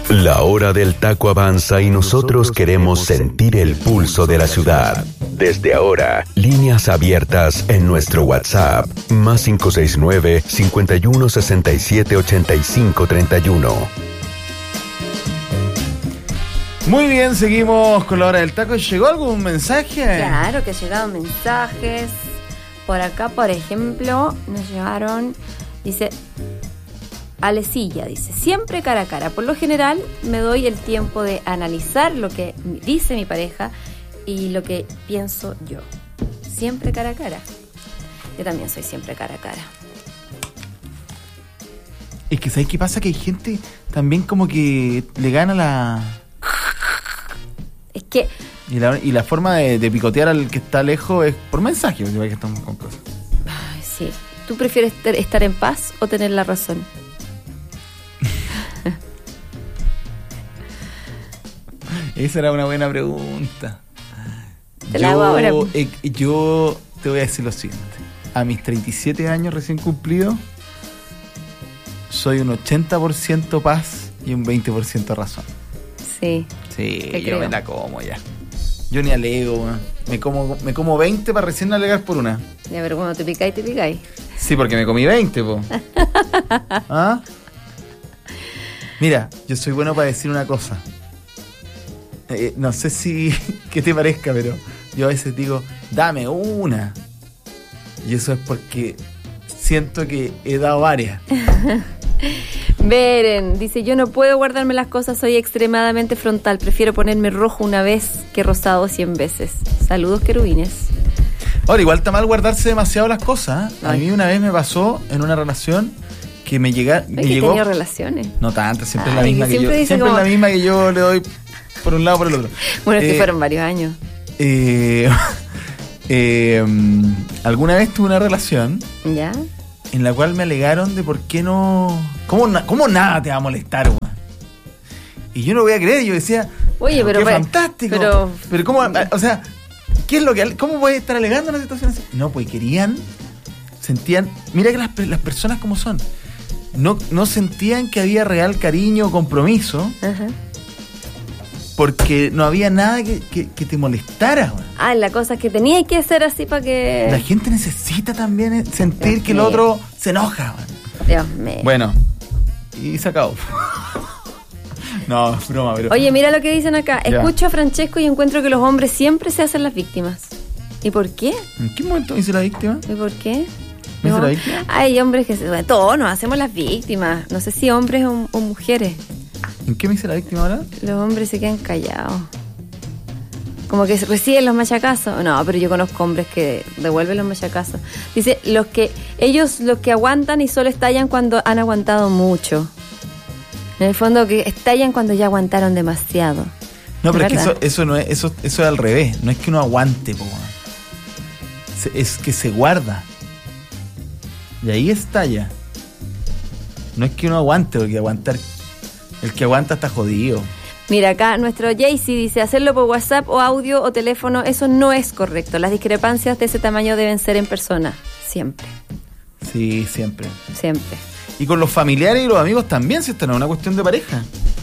La hora del taco avanza y nosotros queremos sentir el pulso de la ciudad. Desde ahora, líneas abiertas en nuestro WhatsApp, más 569-5167-8531. Muy bien, seguimos con la hora del taco. ¿Llegó algún mensaje? Claro que llegaron mensajes. Por acá, por ejemplo, nos llegaron, dice... Alecilla dice, siempre cara a cara. Por lo general me doy el tiempo de analizar lo que dice mi pareja y lo que pienso yo. Siempre cara a cara. Yo también soy siempre cara a cara. Es que ¿sabes qué pasa? Que hay gente también como que le gana la... Es que... Y la forma de picotear al que está lejos es por mensaje, porque que estamos con cosas. Ay, sí. ¿Tú prefieres estar en paz o tener la razón? Esa era una buena pregunta. Te la hago ahora. Yo te voy a decir lo siguiente. A mis 37 años recién cumplidos, soy un 80% paz y un 20% razón. Sí. Sí, te yo creo. me la como ya. Yo ni alego, man. Me como 20 para recién alegar por una. Ya, pero cuando te picáis, te picáis. Sí, porque me comí 20, po. ¿Ah? Mira, yo soy bueno para decir una cosa. No sé si que te parezca, pero yo a veces digo, dame una. Y eso es porque siento que he dado varias. Beren dice, yo no puedo guardarme las cosas, soy extremadamente frontal, prefiero ponerme rojo una vez que rosado 100 veces. Saludos, querubines. Ahora, igual está mal guardarse demasiado las cosas, ¿eh? A mí una vez me pasó en una relación que me llegó... ¿Tenido relaciones? No tantas, siempre es la Ay, misma que yo. siempre dice Siempre como... es la misma que yo le doy por un lado o por el otro. Bueno, es que fueron varios años. Alguna vez tuve una relación ¿Ya? en la cual me alegaron de por qué no... ¿Cómo nada te va a molestar, güey? Y yo no voy a creer, yo decía, oye, pero qué fantástico. Pero ¿cómo? O sea, ¿qué es lo que... ¿Cómo voy a estar alegando una situación así? No, pues sentían... Mira que las personas como son. No sentían que había real cariño o compromiso. Ajá. Porque no había nada que te molestara, güey. La cosa es que tenía que hacer así para que... La gente necesita también sentir Dios que el mío. otro se enoja, güey. Dios mío. Bueno, y se acabó. No, es broma, pero... Oye, mira lo que dicen acá. Ya. Escucho a Francesco y encuentro que los hombres siempre se hacen las víctimas. ¿Y por qué? ¿En qué momento me hice la víctima? ¿Y por qué? ¿Me hice la víctima? Hay hombres que... Bueno, todos nos hacemos las víctimas. No sé si hombres o mujeres. ¿En qué me hice la víctima ahora? Los hombres se quedan callados. Como que reciben los machacazos. No, pero yo conozco hombres que devuelven los machacazos. Dice, ellos los que aguantan y solo estallan cuando han aguantado mucho. En el fondo que estallan cuando ya aguantaron demasiado. No, pero es que ¿verdad? eso no es, eso es al revés. No es que uno aguante, po. Es que se guarda. Y ahí estalla. No es que uno aguante, porque el que aguanta está jodido. Mira, acá nuestro Jaycee dice, hacerlo por WhatsApp o audio o teléfono, eso no es correcto. Las discrepancias de ese tamaño deben ser en persona. Siempre. Sí, siempre. Siempre. Y con los familiares y los amigos también, si esto no es una cuestión de pareja.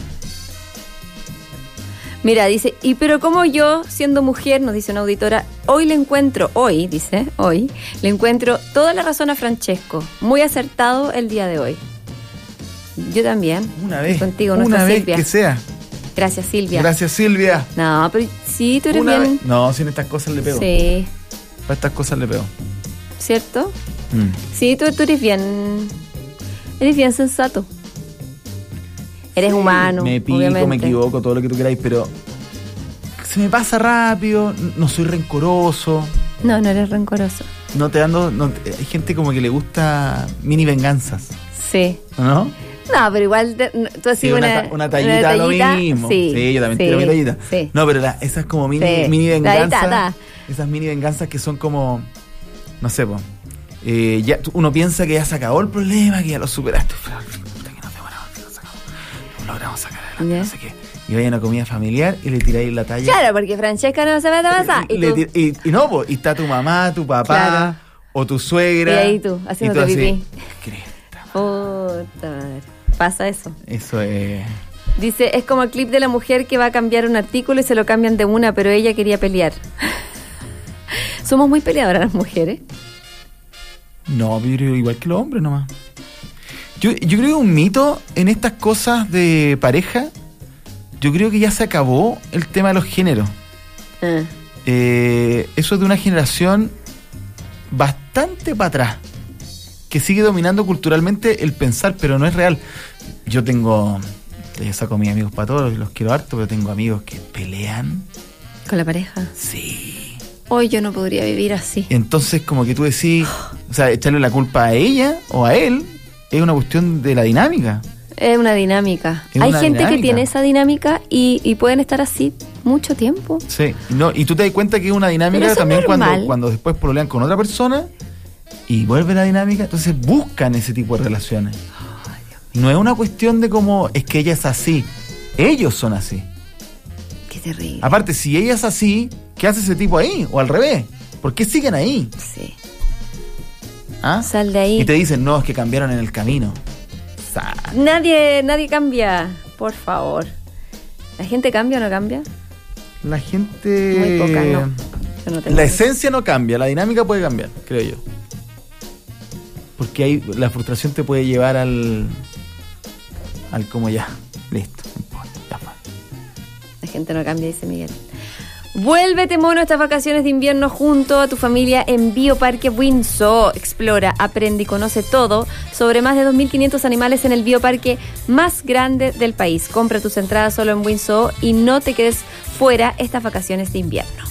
Mira, dice, pero como yo, siendo mujer, nos dice una auditora, hoy le encuentro toda la razón a Francesco. Muy acertado el día de hoy. Yo también. Una vez. Contigo, una nuestra vez Silvia. que sea. Gracias, Silvia. Gracias, Silvia. No, pero sí, tú eres Una bien. vez. No, si en estas cosas le pego. Sí. Para estas cosas le pego. ¿Cierto? Sí, tú eres bien. Eres bien sensato. Eres humano. Me pico, obviamente. me equivoco, todo lo que tú queráis, pero se me pasa rápido, no soy rencoroso. No eres rencoroso. Hay gente como que le gusta mini venganzas, Sí. ¿no? No, pero igual tú has sido una tallita lo mismo. Sí, yo también tiro mi tallita. Sí. No, pero esas como mini venganzas, esas mini venganzas que son como, no sé, po, ya uno piensa que ya se acabó el problema, que ya lo superaste. Pero, puta, que no te no logramos sacar adelante, no sé qué. Y vaya a una comida familiar y le tiráis la talla. Claro, porque Francesca no se va a pasar. Y no, pues, y está tu mamá, tu papá, claro, o tu suegra. Y ahí tú, haciéndote pipí. Cresta. Puta madre. Pasa eso. Eso es. Dice, es como el clip de la mujer que va a cambiar un artículo y se lo cambian de una, pero ella quería pelear. ¿Somos muy peleadoras las mujeres? No, pero igual que los hombres nomás. Yo creo que un mito en estas cosas de pareja, yo creo que ya se acabó el tema de los géneros. Eso es de una generación bastante para atrás, que sigue dominando culturalmente el pensar, pero no es real. Yo saco a mis amigos para todos, los quiero harto, pero tengo amigos que pelean. ¿Con la pareja? Sí. Hoy yo no podría vivir así. Entonces, como que tú decís, o sea, echarle la culpa a ella o a él es una cuestión de la dinámica. Es una dinámica. Es Hay una gente dinámica que tiene esa dinámica y pueden estar así mucho tiempo. Sí, no, y tú te das cuenta que es una dinámica también cuando después pololean con otra persona y vuelve la dinámica, entonces buscan ese tipo de relaciones. No es una cuestión de cómo es que ella es así, ellos son así. Qué terrible. Aparte, si ella es así, ¿qué hace ese tipo ahí? O al revés, ¿por qué siguen ahí? Sí. ¿Ah? Sal de ahí. Y te dicen, no, es que cambiaron en el camino. Nadie cambia, por favor. ¿La gente cambia o no cambia? La gente... Muy poca, no. Yo no tengo la esencia no cambia, la dinámica puede cambiar, creo yo. Porque ahí la frustración te puede llevar al como ya, listo, ya fue. La gente no cambia, dice Miguel. Vuélvete mono estas vacaciones de invierno junto a tu familia en Bioparque Windsor. Explora, aprende y conoce todo sobre más de 2.500 animales en el bioparque más grande del país. Compra tus entradas solo en Windsor y no te quedes fuera estas vacaciones de invierno.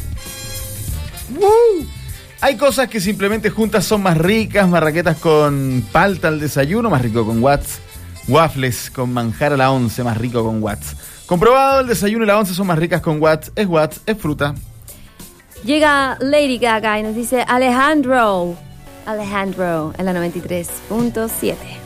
Hay cosas que simplemente juntas son más ricas. Marraquetas con palta al desayuno, más rico con Watts. Waffles con manjar a la 11, más rico con Watts. Comprobado, el desayuno y la 11 son más ricas con Watts, es fruta. Llega Lady Gaga y nos dice Alejandro en la 93.7.